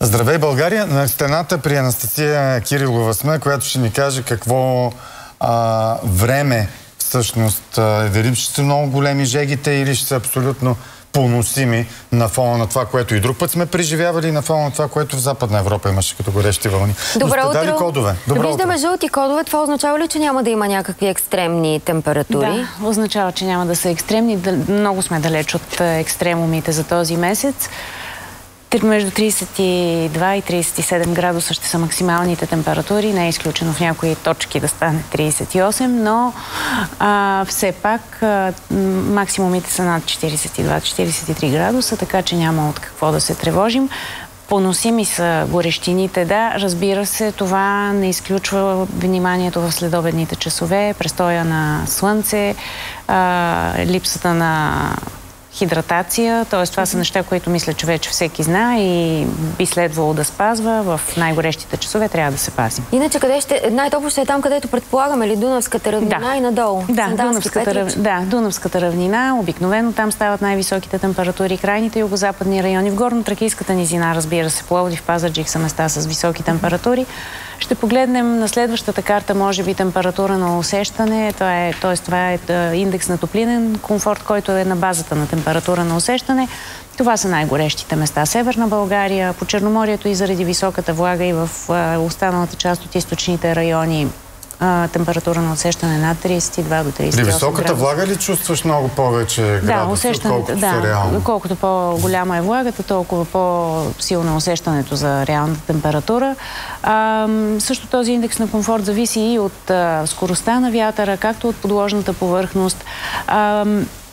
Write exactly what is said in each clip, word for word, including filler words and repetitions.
Здравей, България! На стената при Анастасия Кирилова сме, която ще ни каже какво а, време всъщност е. Дали ще са много големи жегите или ще са абсолютно поносими на фона на това, което и друг път сме преживявали, и на фона на това, което в Западна Европа имаше като горещи вълни. Добро утро! Дали кодове? Добро Виждаме утро. жълти кодове. Това означава ли, че няма да има някакви екстремни температури? Да, означава, че няма да са екстремни. Много сме далеч от екстремумите за този месец. Между тридесет и два и тридесет и седем градуса ще са максималните температури. Не е изключено в някои точки да стане тридесет и осем, но а, все пак а, максимумите са над четиридесет и два до четиридесет и три градуса, така че няма от какво да се тревожим. Поносими са горещините, да. Разбира се, това не изключва вниманието в следобедните часове, престоя на слънце, а, липсата на хидратация, т.е. това са неща, които мисля, че вече всеки знае и би следвало да спазва. В най-горещите часове трябва да се пазим. Иначе къде ще... най-топло ще е там, където предполагаме ли Дунавската равнина, да, и надолу? Да, Дунавската, рав... да, Дунавската равнина. Обикновено там стават най-високите температури. Крайните югозападни райони. В горно-тракийската низина, разбира се, Пловдив, Пазарджик са места с високи температури. Ще погледнем на следващата карта, може би, температура на усещане. Това е, т.е. това е индекс на топлинен комфорт, който е на базата на температура на усещане. Това са най-горещите места. Северна България, по Черноморието и заради високата влага и в останалата част от източните райони температура на усещане над тридесет и два до тридесет и осем. При високата влага ли чувстваш много повече градуси, да, усещането, колкото да, са реално? Колкото по-голяма е влагата, толкова по-силно усещането за реалната температура. А, също този индекс на комфорт зависи и от а, скоростта на вятъра, както от подложната повърхност. А,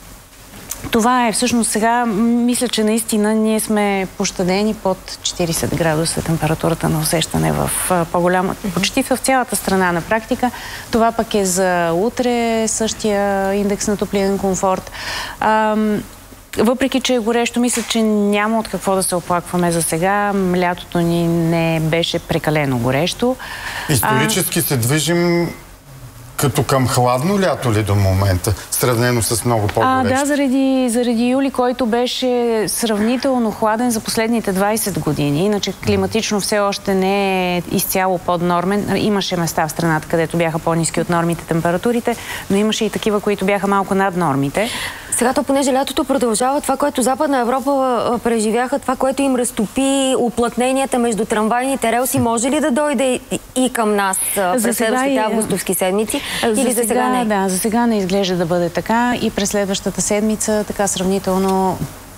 Това е всъщност сега, мисля, че наистина ние сме пощадени под четиридесет градуса температурата на усещане в по-голяма, почти в цялата страна на практика. Това пък е за утре същия индекс на топлинен комфорт. Ам, Въпреки че е горещо, мисля, че няма от какво да се оплакваме за сега. Лятото ни не беше прекалено горещо. Исторически а... се движим като към хладно лято ли до момента, сравнено с много по-горещо? Да, заради, заради юли, който беше сравнително хладен за последните двадесет години. Иначе климатично все още не е изцяло поднормен. Имаше места в страната, където бяха по-ниски от нормите температурите, но имаше и такива, които бяха малко над нормите. Сега то, понеже лятото продължава, това, което Западна Европа преживяха, това, което им разтопи уплътненията между трамвайните релси, може ли да дойде и към нас през следващите августовски седмици? За Или за сега не? Да, за сега не изглежда да бъде така и през следващата седмица така сравнително.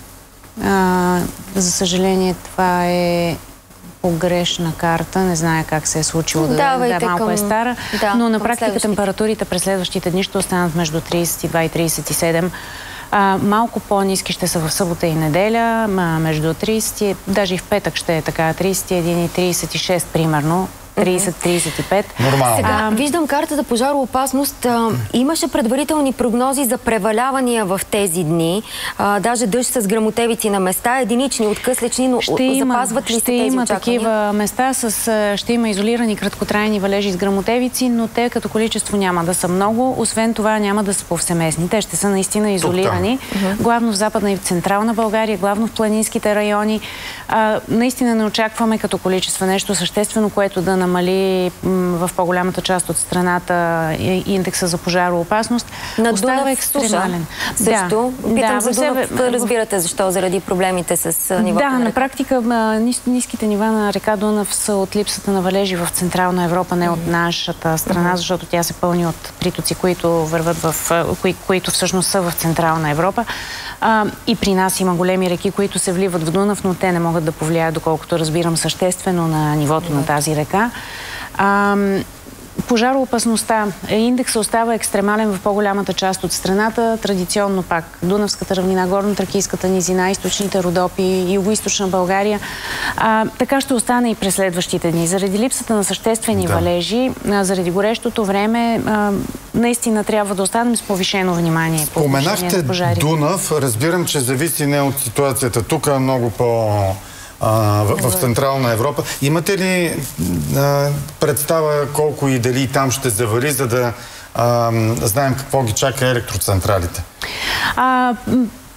А, за съжаление, това е погрешна карта. Не знае как се е случило. Да, да, да малко към... е стара. Да, но на практика температурите през следващите дни ще останат между тридесет и два и тридесет и седем. А, малко по-ниски ще са в събота и неделя, между тридесет, даже и в петък ще е така, тридесет и един и тридесет и шест примерно. тридесет до тридесет и пет. Нормално. Сега, а, виждам картата пожароопасност. А, имаше предварителни прогнози за превалявания в тези дни. А, даже дъжд с гръмотевици на места, единични, откъслечни, но ще има, запазват ли се ще тези има очаквания? Такива места, с, ще има изолирани краткотрайни валежи с гръмотевици, но те като количество няма да са много. Освен това няма да са повсеместни. Те ще са наистина изолирани. Uh-huh. Главно в Западна и в Централна България, главно в планинските райони. А, наистина не очакваме като количество нещо съществено, което да намали в по-голямата част от страната индекса за пожароопасност. На остава Дунав екстремален. Също. Да, Питам да, за Дунав, в... разбирате защо? Заради проблемите с нивото да, на река? на практика нис, ниските нива на река Дунав са от липсата на валежи в Централна Европа, не от нашата страна, mm-hmm. защото тя се пълни от притоци, които върват в, кои, които всъщност са в Централна Европа. А, и при нас има големи реки, които се вливат в Дунав, но те не могат да повлияят, доколкото разбирам, съществено на нивото mm-hmm. на тази река. А, пожароопасността. Индексът остава екстремален в по-голямата част от страната. Традиционно пак Дунавската равнина, Горно-Тракийската низина, източните Родопи, Югоизточна България. А, така ще остане и през следващите дни. Заради липсата на съществени да. валежи, а, заради горещото време, а, наистина трябва да останем с повишено внимание. Споменахте Дунав. Разбирам, че зависи не от ситуацията тук, а много по... В, в Централна Европа. Имате ли а, представа колко и дали там ще завали, за да а, знаем какво ги чака електроцентралите? А,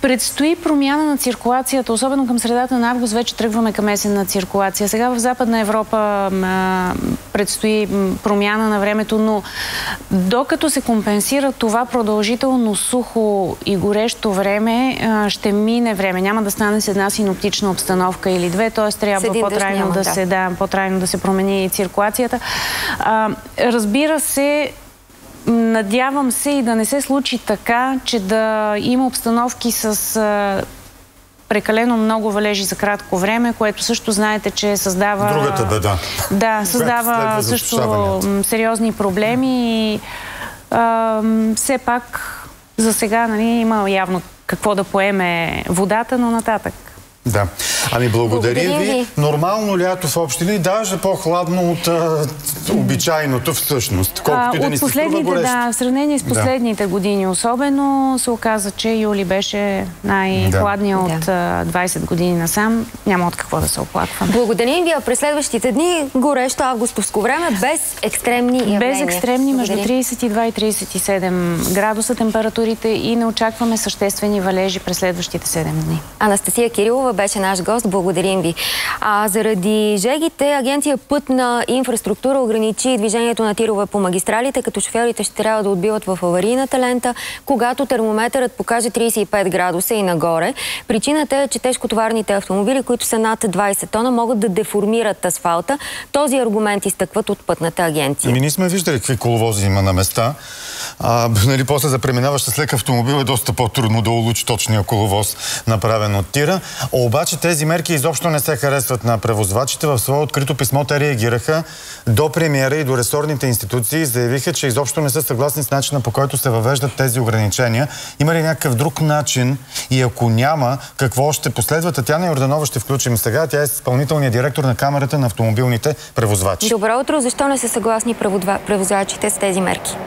Предстои промяна на циркулацията, особено към средата на август вече тръгваме към есенна циркулация. Сега в Западна Европа а, предстои промяна на времето, но докато се компенсира това продължително сухо и горещо време, а, ще мине време. Няма да стане с една синоптична обстановка или две, т.е. трябва по-трайно да, да, се, да, по-трайно да се промени циркулацията. А, разбира се, надявам се и да не се случи така, че да има обстановки с а, прекалено много валежи за кратко време, което също знаете, че създава... Другата беда. Да, създава също сериозни проблеми и а, все пак за сега, нали, има явно какво да поеме водата, но нататък. Да. Ами благодаря, благодаря ви. ви. Нормално лято в общи линии, даже по-хладно от а, обичайното всъщност. Колкото и да ни се струва горещо. Да, в сравнение с последните да. години особено, се оказа, че юли беше най-хладният да. от а, двайсет години насам. Няма от какво да се оплакваме. Благодарим ви, а през следващите дни горещо августовско време, без екстремни явления. Без екстремни, между трийсет и два и трийсет и седем градуса температурите и не очакваме съществени валежи през следващите седем дни. Анастасия Кирилова беше наш гост. Благодарим ви. А заради жегите, Агенция Пътна инфраструктура ограничи движението на тирове по магистралите, като шофьорите ще трябва да отбиват в аварийната лента, когато термометърът покаже трийсет и пет градуса и нагоре. Причината е, че тежкотоварните автомобили, които са над двайсет тона, могат да деформират асфалта. Този аргумент изтъкват от Пътната агенция. Ами ние сме виждали какви коловози има на места. А, нали, после за преминаващ с лек автомобил е доста по-трудно да улучи точния коловоз, направен от тира. Обаче тези мерки изобщо не се харесват на превозвачите. В свое открито писмо те реагираха до премиера и до ресорните институции и заявиха, че изобщо не са съгласни с начина, по който се въвеждат тези ограничения. Има ли някакъв друг начин и ако няма, какво ще последва? Татяна Йорданова ще включим сега. Тя е изпълнителният директор на Камерата на автомобилните превозвачи. Добро утро. Защо не са съгласни превозвачите с тези мерки?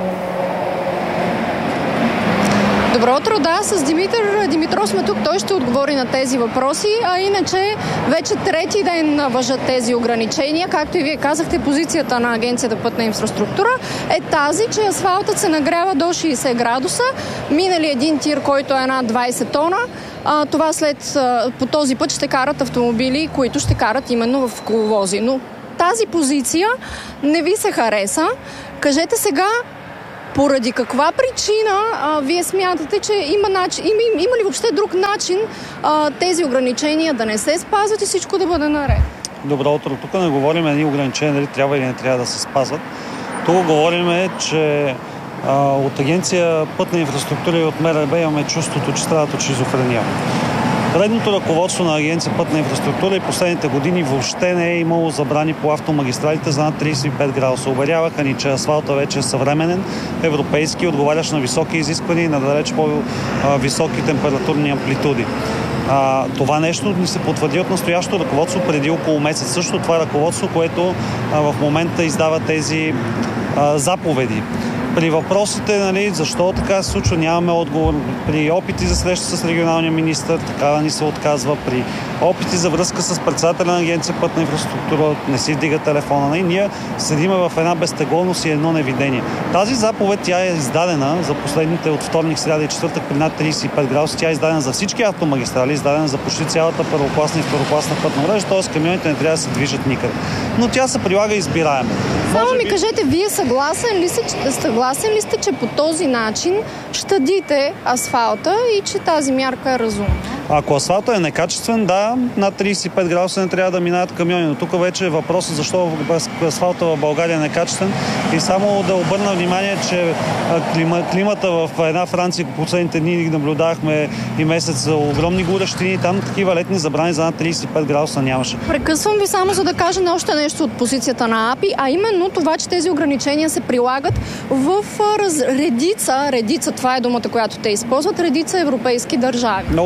Добро утро, да, с Димитър Димитров сме тук, той ще отговори на тези въпроси, а иначе вече трети ден важат тези ограничения. Както и вие казахте, позицията на Агенцията Пътна инфраструктура е тази, че асфалтът се нагрява до шейсет градуса, минали един тир, който е над двайсет тона. А, това след, а, по този път ще карат автомобили, които ще карат именно в коловози. Но тази позиция не ви се хареса. Кажете сега, поради каква причина а, вие смятате, че има, начин, има, има ли въобще друг начин а, тези ограничения да не се спазват и всичко да бъде наред? Добро утро. Тук не говорим едни ограничения, дали трябва или не трябва да се спазват. Тук говорим, че а, от Агенция Пътна инфраструктура и от МРРБ имаме чувството, че страдат от шизофрения. Предното ръководство на Агенция Пътна инфраструктура и последните години въобще не е имало забрани по автомагистралите за над трийсет и пет градуса. Уверяваха ни, че асфалта вече е съвременен, европейски, отговарящ на високи изисквания и на далеч по-високи температурни амплитуди. А, това нещо ни се потвърди от настоящото ръководство преди около месец. Също това ръководство, което а, в момента издава тези а, заповеди. При въпросите, нали, защо така се случва, нямаме отговор. При опити за среща с регионалния министър, такава ни се отказва. При опити за връзка с председателя на Агенция Пътна инфраструктура, не си вдига телефона. И ние седиме в една безтегловност и едно невидение. Тази заповед, тя е издадена за последните от вторник, сряда и четвъртък при над трийсет и пет градуса. Тя е издадена за всички автомагистрали, издадена за почти цялата първокласна и второкласна пътна мрежа, т.е. камионите не трябва да се движат никъде. Но тя се прилага избираемо. Само ми кажете, вие съгласен ли сте, съгласен ли сте, че по този начин щадите асфалта и че тази мярка е разумна? Ако асфалтът е некачествен, да, над трийсет и пет градуса не трябва да минават камиони. Но тук вече е въпросът защо асфалта в България е некачествен. И само да обърна внимание, че клима, климата в една Франция по последните дни наблюдавахме и месец за огромни горещини. Там такива летни забрани за над трийсет и пет градуса нямаше. Прекъсвам ви само за да кажа на още нещо от позицията на АПИ, а именно това, че тези ограничения се прилагат в раз... редица, редица, това е думата, която те използват, редица европейски държави. Много интересно,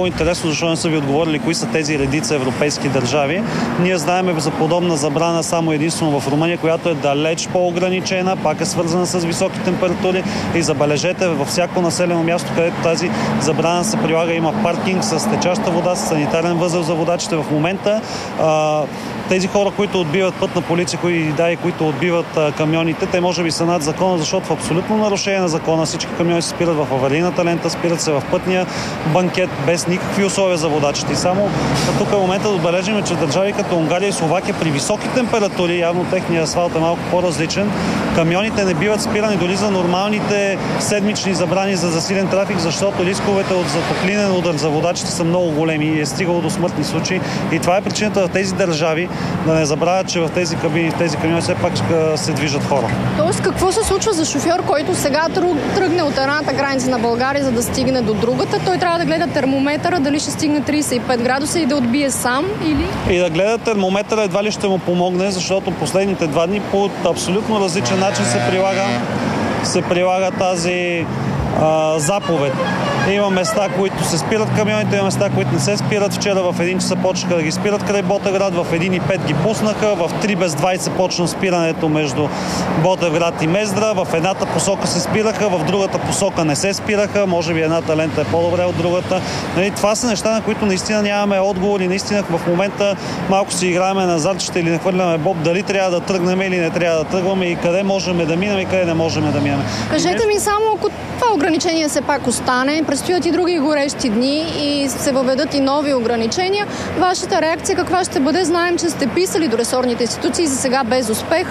защо не са ви отговорили кои са тези редица европейски държави. Ние знаем за подобна забрана само единствено в Румъния, която е далеч по-ограничена, пак е свързана с високи температури и забележете, във всяко населено място, където тази забрана се прилага, има паркинг с течаща вода, с санитарен възел за водачите. В момента а, тези хора, които отбиват пътна полиция, кои, да, и които отбиват а, камионите, те може би са над закона, защото в абсолютно нарушение на закона всички камиони се спират в аварийната лента, спират се в пътния банкет без никакви условия за водачите. И само тук е момента да отбележим, че държави като Унгария и Словакия при високи температури, явно техният асфалт е малко по-различен, камионите не биват спирани дори за нормалните седмични забрани за засилен трафик, защото рисковете от затоплинен удар за водачите са много големи и е стигало до смъртни случаи. И това е причината в тези държави да не забравят, че в тези кабини, в тези камиони все пак се движат хора. Тоест, какво се случва за шофьор, който сега тръгне от едната граница на България, за да стигне до другата? Той трябва да гледа термометъра, дали ще стигне трийсет и пет градуса и да отбие сам или? И да гледа термометъра едва ли ще му помогне, защото последните два дни по абсолютно различен начин се прилага, се прилага тази а, заповед. Има места, които се спират камионите, има места, които не се спират. Вчера в един часа почнаха да ги спират край Ботевград, в един и пет ги пуснаха, в три без двайсет почна спирането между Ботевград и Мездра. В едната посока се спираха, в другата посока не се спираха. Може би едната лента е по-добре от другата. Нали, това са неща, на които наистина нямаме отговори. Наистина в момента малко си играем на азартчета или не хвърляме боб, дали трябва да тръгнем или не трябва да тръгваме и къде можем да минем и къде не можем да минем. Кажете ми само, ако това ограничение все пак остане, предстоят и други горещи дни и се въведат и нови ограничения. Вашата реакция каква ще бъде? Знаем, че сте писали до ресорните институции, за сега без успех.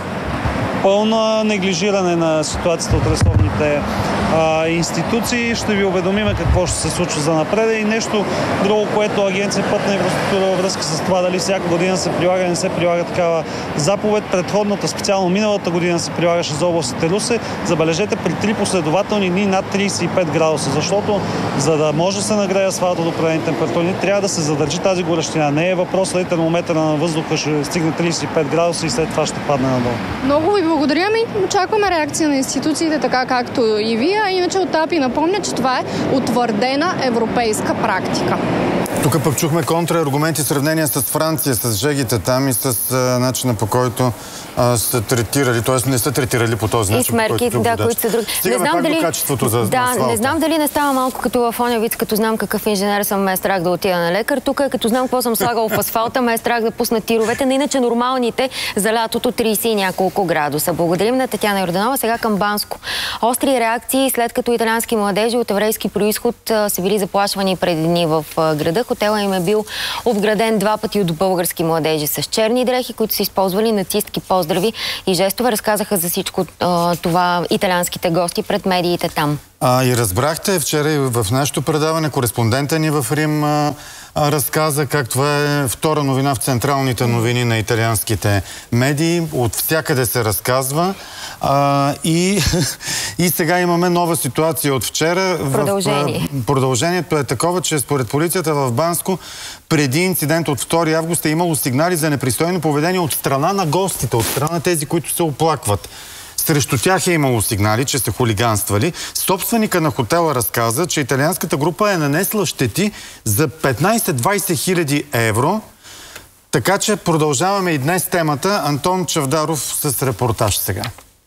Пълно неглижиране на ситуацията от ресорните а, институции. Ще ви уведомиме какво ще се случва за напред и нещо друго, което Агенция Пътна инфраструктура във връзка с това дали всяка година се прилага или не се прилага такава заповед. Предходната, специално миналата година се прилагаше за областите Русе. Забележете, при три последователни дни над трийсет и пет градуса, защото за да може да се нагрее асфалта до определени температури, трябва да се задържи тази горещина. Не е въпрос дали термометъра на въздуха ще стигне трийсет и пет градуса и след това ще падне надолу. Много ви благодаря ми. Очакваме реакция на институциите, така както и вие. А иначе от АПИ напомня, че това е утвърдена европейска практика. Тук пък чухме контраргументи в сравнение с Франция, с жегите там и с а, начина, по който а, са третирали, т.е. не са третирали по този начин. И смерки, да, които са други. Не знам дали качеството за да, асфалта. Не знам дали не става малко като в оня вид, като знам какъв инженер съм, ме е страх да отида на лекар. Тук е като знам какво съм слагал в асфалта, ме е страх да пусна тировете, на иначе нормалните за лятото трийсет и няколко градуса. Благодарим на Татяна Йорданова. Сега към Банско. Остри реакции след като италиански младежи от еврейски произход са били заплашвани преди дни в града. Хотела им е бил обграден два пъти от български младежи с черни дрехи, които са използвали нацистки поздрави и жестове. Разказаха за всичко а, това италианските гости пред медиите там. А, и разбрахте, вчера и в нашето предаване кореспондента ни в Рим а, а, разказа как това е втора новина в централните новини на италианските медии. От всякъде се разказва. А, и, и сега имаме нова ситуация от вчера. Продължение. В, продължението е такова, че според полицията в Банско преди инцидент от втори август е имало сигнали за непристойно поведение от страна на гостите, от страна на тези, които се оплакват. Срещу тях е имало сигнали, че са хулиганствали. Собственика на хотела разказа, че италианската група е нанесла щети за петнайсет-двайсет хиляди евро. Така че продължаваме и днес темата. Антон Чавдаров с репортаж сега.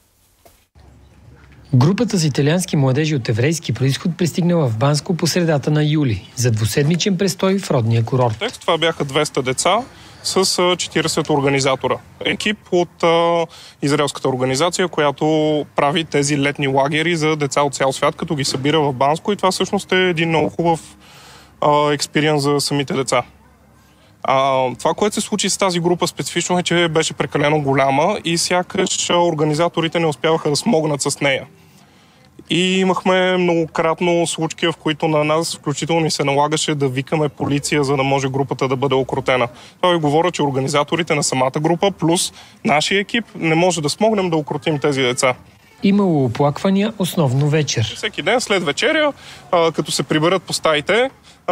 Групата с италиански младежи от еврейски произход пристигнала в Банско по средата на юли за двуседмичен престой в родния курорт. Това бяха двеста деца с четирийсет организатора. Екип от а, израелската организация, която прави тези летни лагери за деца от цял свят, като ги събира в Банско, и това всъщност е един много хубав експириенс за самите деца. А, това, което се случи с тази група специфично е, че беше прекалено голяма и сякаш организаторите не успяваха да смогнат с нея. И имахме многократно случки, в които на нас включително ни се налагаше да викаме полиция, за да може групата да бъде окрутена. Това ви говоря, че организаторите на самата група плюс нашия екип не може да смогнем да окрутим тези деца. Имало оплаквания основно вечер. Всеки ден след вечеря, като се приберат по стаите,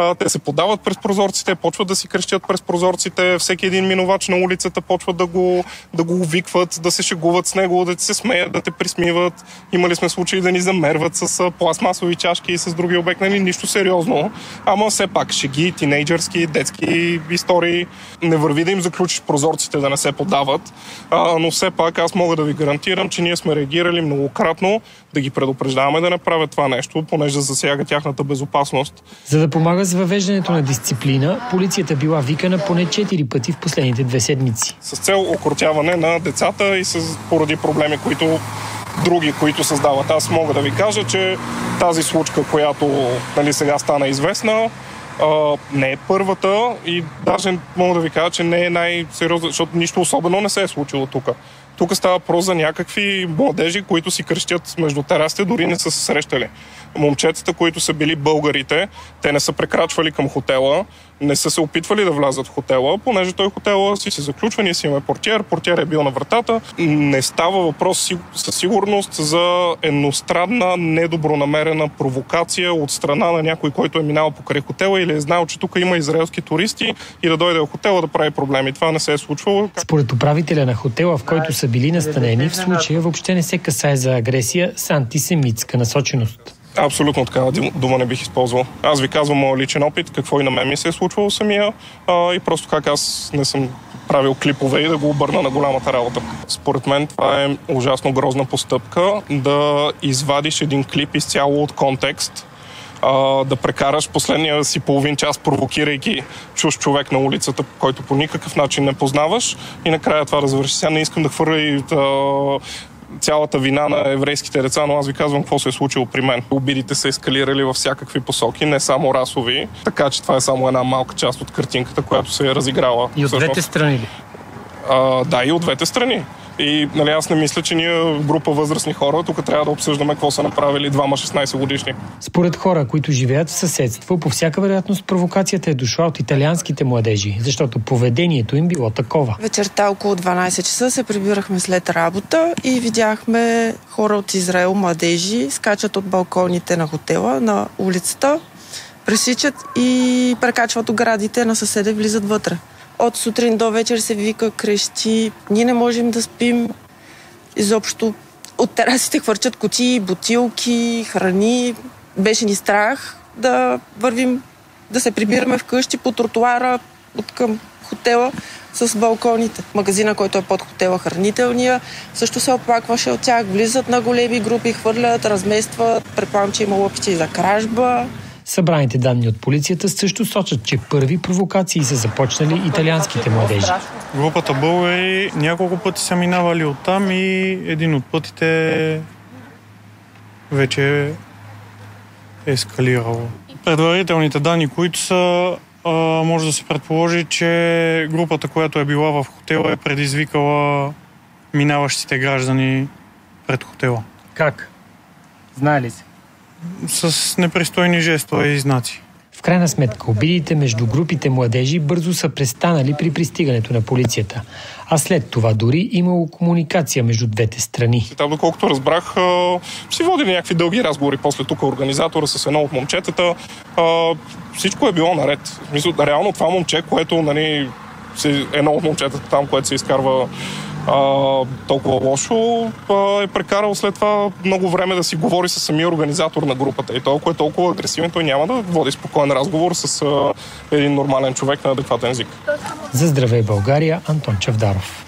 А, те се подават през прозорците, почват да си крещят през прозорците, всеки един минувач на улицата почват да го, да го увикват, да се шегуват с него, да се смеят, да те присмиват. Имали сме случаи да ни замерват с пластмасови чашки и с други обекти, нали, нищо сериозно. Ама все пак шеги, тинейджърски, детски истории. Не върви да им заключиш прозорците да не се подават, а, но все пак аз мога да ви гарантирам, че ние сме реагирали многократно да ги предупреждаваме да не правят това нещо, понеже да засяга тяхната безопасност. За да помага с въвеждането на дисциплина, полицията била викана поне четири пъти в последните две седмици. С цел окротяване на децата и с, поради проблеми, които други, които създават. Аз мога да ви кажа, че тази случка, която, нали, сега стана известна, Uh, не е първата и даже мога да ви кажа, че не е най-сериозно, защото нищо особено не се е случило тук. Тук става въпрос за някакви младежи, които си крещят между терасите, дори не са се срещали. Момчетата, които са били българите, те не са прекрачвали към хотела, не са се опитвали да влязат в хотела, понеже той хотела си се заключва, ние си имаме портиер, портиер е бил на вратата. Не става въпрос със сигурност за едностранна, недобронамерена провокация от страна на някой, който е минал покрай хотела или е знал, че тук има израелски туристи и да дойде в хотела да прави проблеми. Това не се е случвало. Според управителя на хотела, в който са били настанени, в случая въобще не се касае за агресия с антисемитска насоченост. Абсолютно такава дума не бих използвал. Аз ви казвам моят личен опит, какво и на мен ми се е случвало самия а, и просто как аз не съм правил клипове и да го обърна на голямата работа. Според мен това е ужасно грозна постъпка да извадиш един клип изцяло от контекст, а, да прекараш последния си половин час, провокирайки чуж човек на улицата, който по никакъв начин не познаваш и накрая това да завърши. Сега не искам да хвърля и а, цялата вина на еврейските деца, но аз ви казвам какво се е случило при мен. Обидите са ескалирали във всякакви посоки, не само расови, така че това е само една малка част от картинката, която се е разиграла. И от всъщност. Двете страни ли? А, да, и от двете страни. И нали, аз не мисля, че ние група възрастни хора тук трябва да обсъждаме какво са направили двама шестнайсет годишни. Според хора, които живеят в съседство, по всяка вероятност провокацията е дошла от италианските младежи, защото поведението им било такова. Вечерта около дванайсет часа се прибирахме след работа и видяхме хора от Израел, младежи, скачат от балконите на хотела, на улицата, пресичат и прекачват оградите на съседи, влизат вътре. От сутрин до вечер се вика, крещи. Ние не можем да спим. Изобщо от терасите хвърчат кутии, бутилки, храни. Беше ни страх да вървим, да се прибираме вкъщи по тротуара от към хотела с балконите. Магазина, който е под хотела, хранителния, също се оплакваше от тях. Влизат на големи групи, хвърлят, разместват. Предполагам, че има лъпче и за кражба. Събраните данни от полицията също сочат, че първи провокации са започнали италианските младежи. Групата българи няколко пъти са минавали оттам и един от пътите вече е ескалирало. Предварителните данни, които са, може да се предположи, че групата, която е била в хотела, е предизвикала минаващите граждани пред хотела. Как? Знае ли се? С непристойни жестове и знаци. В крайна сметка, обидите между групите младежи бързо са престанали при пристигането на полицията. А след това дори имало комуникация между двете страни. Там, доколкото разбрах, си водили някакви дълги разговори после тук организатора с едно от момчетата. Всичко е било наред. Мисля, реално това момче, което, нали, едно от момчетата там, което се изкарва А, толкова лошо, а, е прекарал след това много време да си говори с самия организатор на групата. И толкова е толкова агресивен, той няма да води спокоен разговор с а, един нормален човек на адекватен език. За Здравей България, Антон Чавдаров.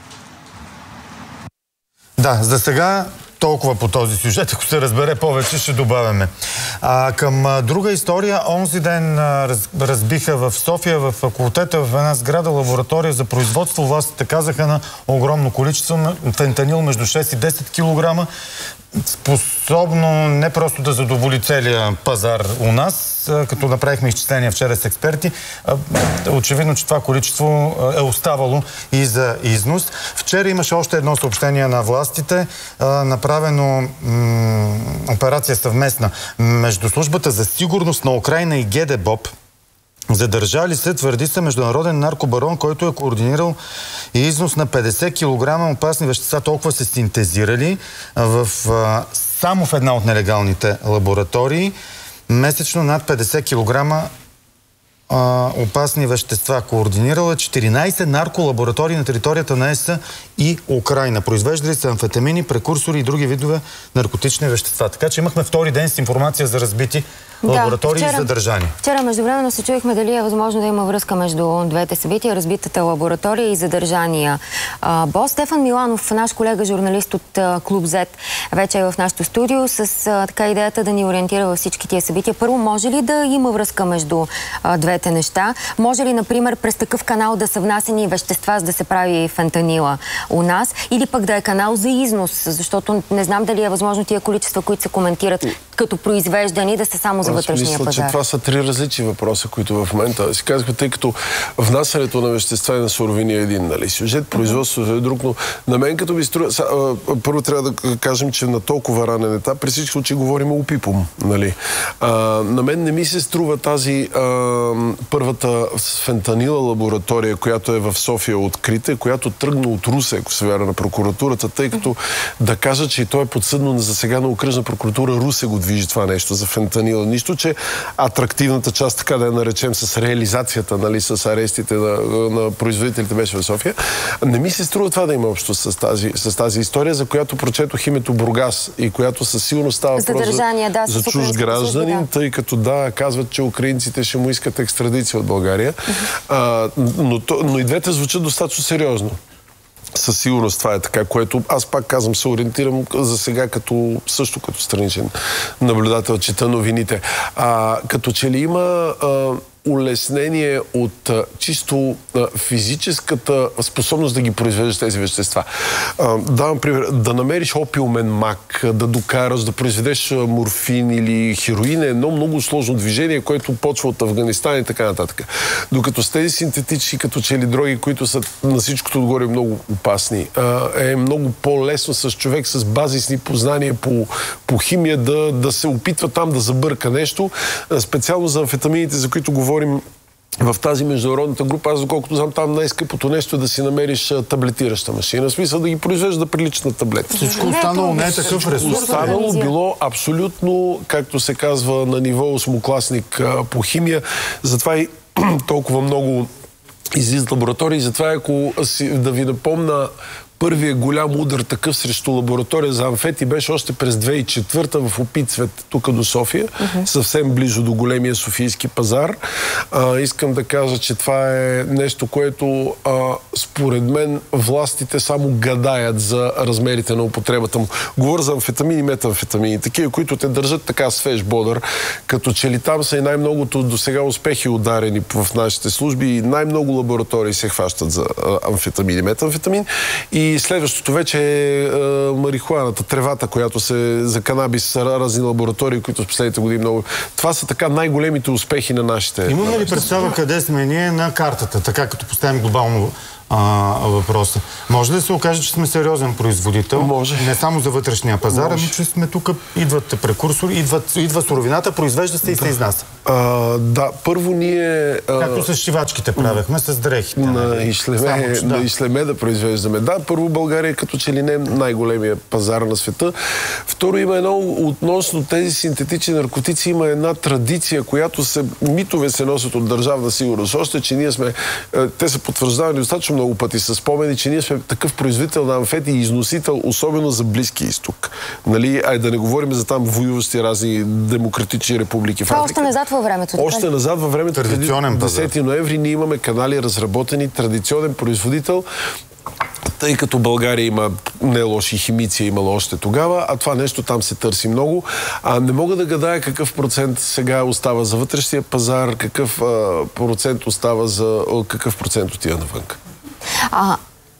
Да, за сега толкова по този сюжет. Ако се разбере повече, ще добавяме. А, към а, друга история. Онзи ден а, раз, разбиха в София, в факултета, в една сграда лаборатория за производство. Властите казаха на огромно количество фентанил, между шест и десет килограма. Способно не просто да задоволи целия пазар у нас, като направихме изчисления вчера с експерти. Очевидно, че това количество е оставало и за износ. Вчера имаше още едно съобщение на властите, направено операция съвместна между Службата за сигурност на Украйна и ГДБОП. Задържали се, твърди се, международен наркобарон, който е координирал и износ на петдесет килограма опасни вещества. Толкова се синтезирали в, само в една от нелегалните лаборатории. Месечно над петдесет килограма а, опасни вещества. Координирала четиринайсет нарколаборатории на територията на ЕС и Украйна. Произвеждали са амфетамини, прекурсори и други видове наркотични вещества. Така че имахме втори ден с информация за разбити лаборатории да, вчера, и задържани. Вчера междувременно се чуихме дали е възможно да има връзка между двете събития, разбитата лаборатория и задържания а, бос. Стефан Миланов, наш колега, журналист от а, Клуб Z, вече е в нашото студио с а, така идеята да ни ориентира във всички тия събития. Първо, може ли да има връзка между а, двете неща? Може ли, например, през такъв канал да са внасени вещества, за да се прави фентанила у нас? Или пък да е канал за износ? Защото не знам дали е възможно тия количества, които се коментират като произвеждани, да са само за вътрешния мисля, пазар. Че това са три различни въпроса, които в момента си казахме, тъй като внасянето на вещества и на суровини е един, нали, сюжет, производството е друг, но на мен като ми струва... Първо трябва да кажем, че на толкова ранен етап, при всички случаи говорим о пипом, нали. А, на мен не ми се струва тази а, първата фентанила лаборатория, която е в София открита, която тръгна от Русе, ако се вярва на прокуратурата, тъй като да кажа, че той е подсъдно за сега на окръжна прокуратура Русе го движи това нещо за фентанила. Нищо, че атрактивната част, така да я наречем, с реализацията, нали, с арестите на, на производителите беше в София. Не ми се струва това да има общо с тази, с тази история, за която прочетох името Бургас и която със сигурност става въпрос за, да, за чужд гражданин, да. Тъй като да, казват, че украинците ще му искат екстрадиция от България. Uh-huh. а, но, но и двете звучат достатъчно сериозно. Със сигурност това е така, което аз пак казвам, се ориентирам за сега като, също като страничен наблюдател, чета новините. А, като че ли има а, улеснение от а, чисто а, физическата способност да ги произвеждаш тези вещества. А, давам пример, да намериш опиумен мак, да докараш, да произведеш а, морфин или хероин е едно много сложно движение, което почва от Афганистан и така нататък. Докато с тези синтетични, като че ли дроги, които са на всичкото отгоре много опасни, а, е много по-лесно с човек с базисни познания по, по химия да, да се опитва там да забърка нещо. А, специално за амфетамините, за които говорим в тази международната група, аз доколкото знам, там най-скъпото нещо е да си намериш таблетираща машина. В смисъл да ги произвежда да прилича на таблетка. Всичко останало не е такъв ресурс. Останало било абсолютно, както се казва, на ниво осмокласник по химия. Затова и толкова много излизат лаборатории. Затова, ако си, да ви напомна, първият голям удар такъв срещу лаборатория за амфети беше още през две хиляди и четвърта в Опицвет, тук до София, uh-huh. съвсем близо до големия софийски пазар. А, искам да кажа, че това е нещо, което а, според мен властите само гадаят за размерите на употребата му. Говоря за амфетамини и метамфетамини, такива, които те държат така свеж бодър, като че ли там са и най-многото до сега успехи ударени в нашите служби и най-много лаборатории се хващат за а, амфетамин и метамфетамин. И следващото вече е, е марихуаната, тревата, която се за канабис са разни лаборатории, които в последните години много... Това са така най-големите успехи на нашите... Имаме ли представа къде сме ние на картата, така като поставим глобално а, въпроса? Може ли да се окаже, че сме сериозен производител? Може. Не само за вътрешния пазар, ами че сме тук, идват прекурсори, идват, идва суровината, произвежда се и се изнася. А, да, първо ние... А... Както с шивачките правехме, с дрехите. На Ишлеме, Само, да. на Ишлеме да произвеждаме. Да, първо България като че ли не е най-големия пазар на света. Второ, има едно относно тези синтетични наркотици, има една традиция, която се, митове се носят от държавна сигурност. Още, че ние сме, те са потвърждавани достатъчно много пъти с спомени, че ние сме такъв производител на амфети и износител, особено за Близки изток. Нали? Ай да не говорим за там воюващи разни демократични републики в Африка. Още назад във времето. Още назад във времето. Традиционен пазар. десети ноември ние имаме канали разработени, традиционен производител, тъй като България има не лоши химици, имала още тогава, а това нещо там се търси много. А не мога да гадая какъв процент сега остава за вътрешния пазар, какъв а, процент остава за... какъв процент отива навън. А,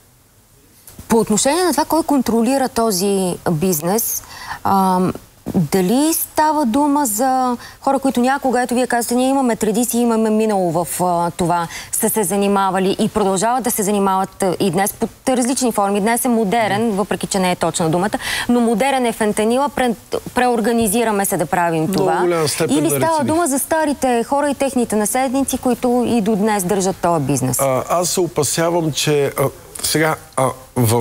по отношение на това, кой контролира този бизнес, а, дали става дума за хора, които някога, ето вие казвате, ние имаме традиции, имаме минало в а, това, са се занимавали и продължават да се занимават а, и днес под различни форми. Днес е модерен, въпреки че не е точна думата, но модерен е фентанила, пре, преорганизираме се да правим това. Или да става дума за старите хора и техните наследници, които и до днес държат този бизнес? А, аз се опасявам, че а, сега а, в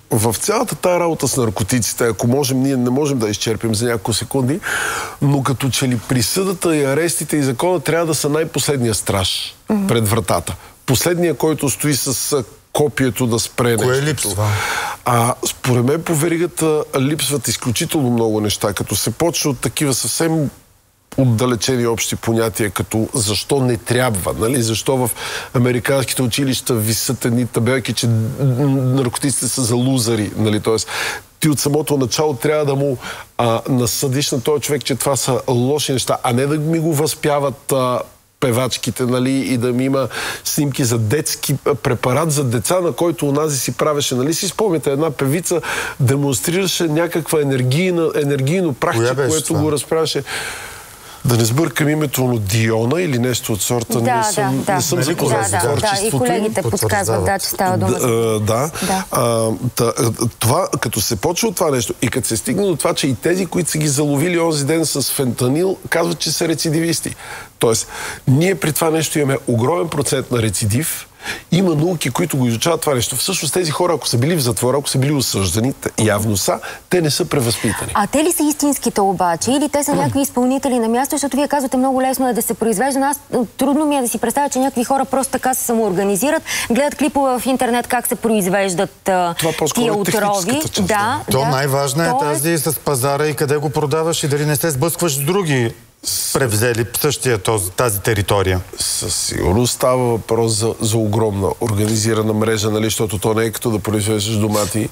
в цялата тая работа с наркотиците, ако можем, ние не можем да изчерпим за няколко секунди, но като че ли присъдата и арестите и закона трябва да са най-последния страж mm-hmm. пред вратата. Последния, който стои с копието да спре нещо. Кое липсва? А според мен по веригата липсват изключително много неща, като се почва от такива съвсем отдалечени общи понятия, като защо не трябва, нали? Защо в американските училища висят едни табелки, че наркотиците са за лузари, нали? Тоест, ти от самото начало трябва да му а, насъдиш на този човек, че това са лоши неща, а не да ми го възпяват а, певачките, нали, и да ми има снимки за детски препарат за деца, на който онази си правеше, нали си спомняте, една певица демонстрираше някаква енергийна, енергийно прахче, което това? Го разправяше. Да не сбъркам името, но Диона или нещо от сорта. Да, не съм, да, не съм да. запознат да, с творчеството. Да, и колегите подсказват, да, че става дума. Да, да. да. А, та, това, като се почва от това нещо и като се стигне до това, че и тези, които са ги заловили онзи ден с фентанил, казват, че са рецидивисти. Тоест, ние при това нещо имаме огромен процент на рецидив. Има науки, които го изучават това нещо. Всъщност тези хора, ако са били в затвора, ако са били осъждани, явно са, те не са превъзпитани. А те ли са истинските обаче? Или те са някакви изпълнители на място? Защото вие казвате, много лесно е да се произвежда. Аз трудно ми е да си представя, че някакви хора просто така се самоорганизират, гледат клипове в интернет как се произвеждат тия отрови. Да, То да. най-важна е То тази е... с пазара и къде го продаваш и дали не се сблъскваш с други превзели същия този, тази територия. Със сигурност става въпрос за, за огромна организирана мрежа, нали, защото то не е като да произвеждаш домати,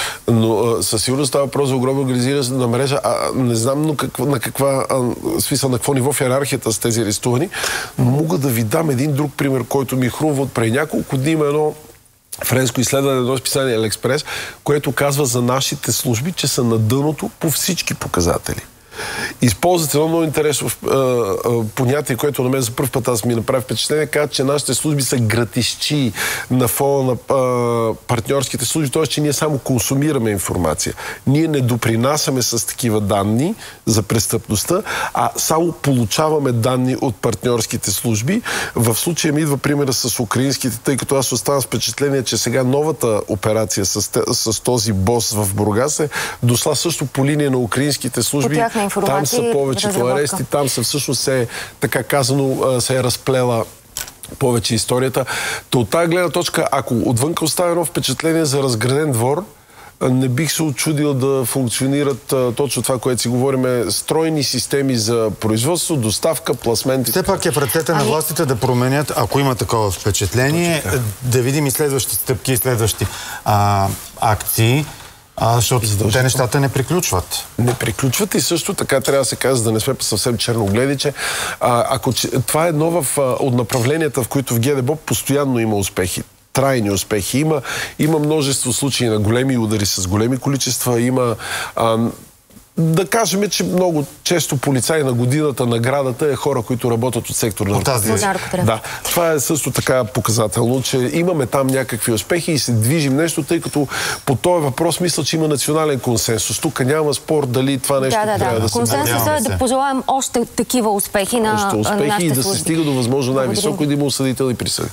но а, със сигурност става въпрос за огромна организирана мрежа. А, не знам но каква, на каква а, смисъл, на какво ниво в иерархията с тези арестувани, но мога да ви дам един друг пример, който ми хрумва от преди няколко дни. Има едно френско изследване, едно списание Алекспрес, което казва за нашите служби, че са на дъното по всички показатели. Използват едно много интересно а, а, понятие, което на мен за първ път аз ми направи впечатление, казват, че нашите служби са гратисчи на фона на а, партньорските служби, т.е. че ние само консумираме информация. Ние не допринасяме с такива данни за престъпността, а само получаваме данни от партньорските служби. В случая ми идва примера с украинските, тъй като аз оставам с впечатление, че сега новата операция с, с този бос в Бургас е дошла също по линия на украинските служби. Там са повечето арести, там са всъщност се, така казано, се е разплела повече историята. То от тази гледна точка, ако отвънка оставя едно впечатление за разграден двор, не бих се очудил да функционират а, точно това, което си говорим, стройни системи за производство, доставка, пласменти. Все пак е в ръцете на властите да променят, ако има такова впечатление, да видим и следващи стъпки, и следващи а, акции. А, защото те нещата не приключват. Не приключват и също така трябва да се казва, да не сме съвсем черногледи, че а, ако че, това е едно в, а, от направленията, в които в ГДБОП постоянно има успехи. Трайни успехи. Има, има множество случаи на големи удари с големи количества. Има... А, да кажем, че много често полицаи на годината, наградата е хора, които работят от сектор на наркотици. Да, това е също така показателно, че имаме там някакви успехи и се движим нещо, тъй като по този въпрос мисля, че има национален консенсус. Тук няма спор дали това нещо да, да, трябва да, да се... Консенсусът е да пожелаем още такива успехи на още успехи нашите и да служби. се стига до възможно най-високо и да има осъдителни присъди.